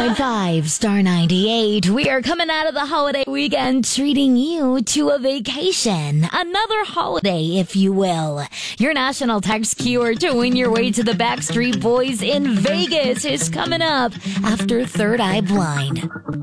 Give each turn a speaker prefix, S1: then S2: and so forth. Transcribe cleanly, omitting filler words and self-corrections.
S1: 101.5 Star 98. We are coming out of the holiday weekend treating you to a vacation. Another holiday, if you will. Your national text cure to win your way to the Backstreet Boys in Vegas is coming up after Third Eye Blind.